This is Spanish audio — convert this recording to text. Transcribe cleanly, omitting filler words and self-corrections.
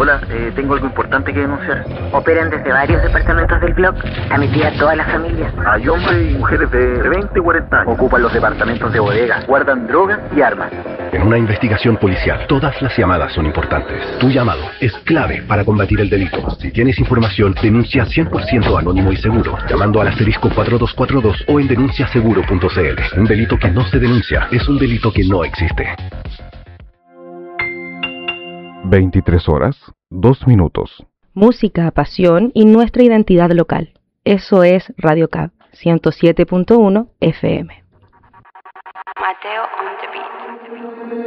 Hola, tengo algo importante que denunciar. Operan desde varios departamentos del blog, a metida toda la familia. Hay hombres y mujeres de 20 y 40 años. Ocupan los departamentos de bodega, guardan drogas y armas. En una investigación policial, todas las llamadas son importantes. Tu llamado es clave para combatir el delito. Si tienes información, denuncia 100% anónimo y seguro, llamando al asterisco 4242 o en denunciaseguro.cl. Un delito que no se denuncia es un delito que no existe. 23 horas, 2 minutos. Música, pasión y nuestra identidad local. Eso es Radio Cab 107.1 FM. Mateo on the beat.